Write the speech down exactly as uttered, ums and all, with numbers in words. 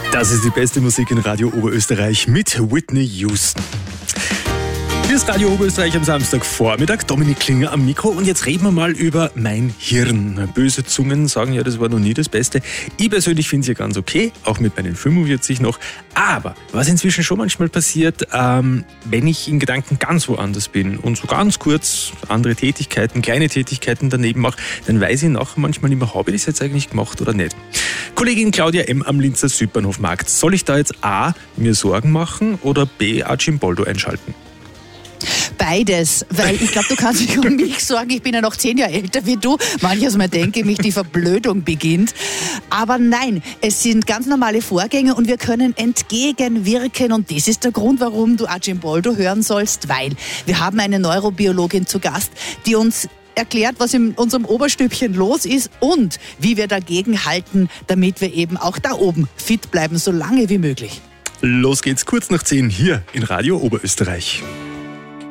Das ist die beste Musik in Radio Oberösterreich mit Whitney Houston. Hier ist Radio Oberösterreich am Samstagvormittag. Dominik Klinger am Mikro. Und jetzt reden wir mal über mein Hirn. Böse Zungen sagen ja, das war noch nie das Beste. Ich persönlich finde es ja ganz okay, auch mit meinen fünfundvierzig noch. Aber was inzwischen schon manchmal passiert, ähm, wenn ich in Gedanken ganz woanders bin und so ganz kurz andere Tätigkeiten, kleine Tätigkeiten daneben mache, dann weiß ich nachher manchmal nicht mehr, habe ich das jetzt eigentlich gemacht oder nicht. Kollegin Claudia M. am Linzer Südbahnhofmarkt. Soll ich da jetzt A, mir Sorgen machen oder B, Archimboldo einschalten? Beides, weil ich glaube, du kannst dich um mich sorgen, ich bin ja noch zehn Jahre älter wie du. Manches Mal denke ich mich, die Verblödung beginnt. Aber nein, es sind ganz normale Vorgänge und wir können entgegenwirken und das ist der Grund, warum du Archimboldo hören sollst, weil wir haben eine Neurobiologin zu Gast, die uns erklärt, was in unserem Oberstübchen los ist und wie wir dagegen halten, damit wir eben auch da oben fit bleiben, so lange wie möglich. Los geht's kurz nach zehn hier in Radio Oberösterreich.